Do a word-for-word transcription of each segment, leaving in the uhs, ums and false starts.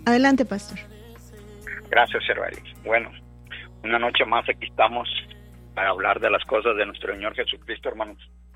Adelante, pastor. Gracias, Herbalis. Bueno, una noche más aquí estamos para hablar de las cosas de nuestro Señor Jesucristo, hermanos.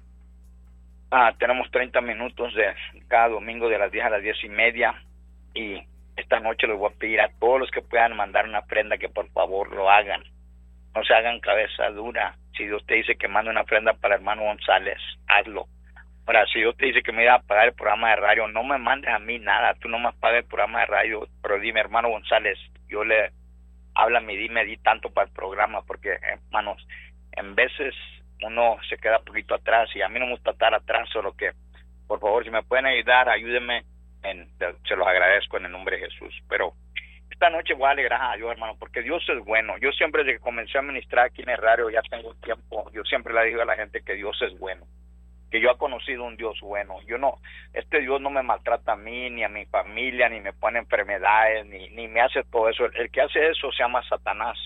Ah, tenemos treinta minutos de cada domingo de las diez a las diez y media, y esta noche les voy a pedir a todos los que puedan mandar una ofrenda que por favor lo hagan. No se hagan cabeza dura. Si Dios te dice que mande una ofrenda para el hermano González, hazlo. Ahora, si Dios te dice que me iba a pagar el programa de radio, no me mandes a mí nada. Tú no me pagas el programa de radio, pero dime, hermano González, yo le háblame y dime, di tanto para el programa, porque, hermanos, en veces uno se queda un poquito atrás, y a mí no me gusta estar atrás, solo que, por favor, si me pueden ayudar, ayúdenme, en, se los agradezco en el nombre de Jesús. Pero esta noche voy a alegrar a Dios, hermano, porque Dios es bueno. Yo siempre, desde que comencé a ministrar aquí en el radio, ya tengo tiempo, yo siempre le digo a la gente que Dios es bueno, que yo he conocido un Dios bueno. Yo no, este Dios no me maltrata a mí, ni a mi familia, ni me pone enfermedades, ni, ni me hace todo eso. El que hace eso se llama Satanás.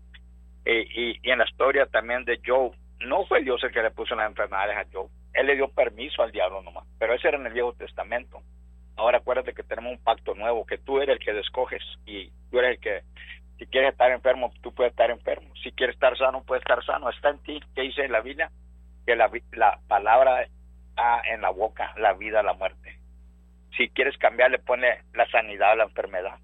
Eh, y, y en la historia también de Job, no fue Dios el que le puso las enfermedades a Job. Él le dio permiso al diablo nomás, pero ese era en el Viejo Testamento. Ahora acuérdate que tenemos un pacto nuevo, que tú eres el que escoges, y tú eres el que, si quieres estar enfermo, tú puedes estar enfermo. Si quieres estar sano, puedes estar sano. Está en ti. ¿Qué dice en la Biblia? Que la, la palabra está en la boca, la vida, la muerte. Si quieres cambiarle, ponle la sanidad a la enfermedad,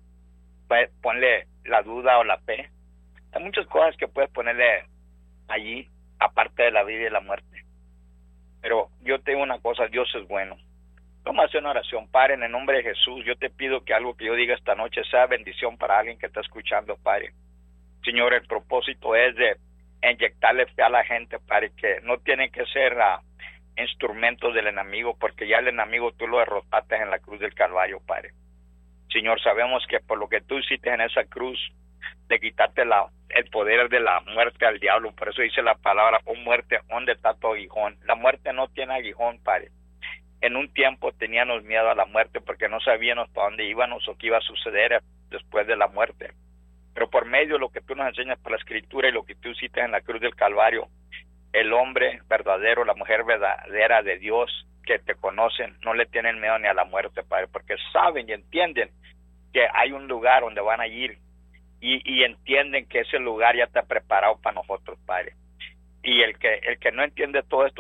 ponle la duda o la fe. Hay muchas cosas que puedes ponerle allí, aparte de la vida y la muerte. Pero yo te digo una cosa, Dios es bueno. Vamos a hacer una oración. Padre, en el nombre de Jesús, yo te pido que algo que yo diga esta noche sea bendición para alguien que está escuchando, Padre. Señor, el propósito es de inyectarle fe a la gente, Padre, que no tienen que ser uh, instrumentos del enemigo, porque ya el enemigo tú lo derrotaste en la cruz del Calvario, Padre. Señor, sabemos que por lo que tú hiciste en esa cruz, le quitaste la, el poder de la muerte al diablo. Por eso dice la palabra, oh muerte, ¿dónde está tu aguijón? La muerte no tiene aguijón, Padre. En un tiempo teníamos miedo a la muerte porque no sabíamos para dónde íbamos o qué iba a suceder después de la muerte. Pero por medio de lo que tú nos enseñas por la Escritura y lo que tú hiciste en la cruz del Calvario, el hombre verdadero, la mujer verdadera de Dios que te conocen, no le tienen miedo ni a la muerte, Padre, porque saben y entienden que hay un lugar donde van a ir, y, y entienden que ese lugar ya está preparado para nosotros, Padre. Y el que el que no entiende todo esto